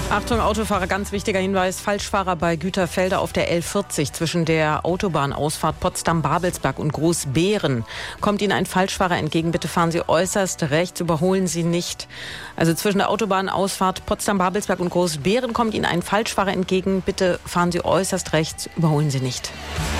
Achtung, Autofahrer, ganz wichtiger Hinweis. Falschfahrer bei Güterfelde auf der L40 zwischen der Autobahnausfahrt Potsdam-Babelsberg und Großbeeren. Kommt Ihnen ein Falschfahrer entgegen, bitte fahren Sie äußerst rechts, überholen Sie nicht. Also zwischen der Autobahnausfahrt Potsdam-Babelsberg und Großbeeren kommt Ihnen ein Falschfahrer entgegen, bitte fahren Sie äußerst rechts, überholen Sie nicht.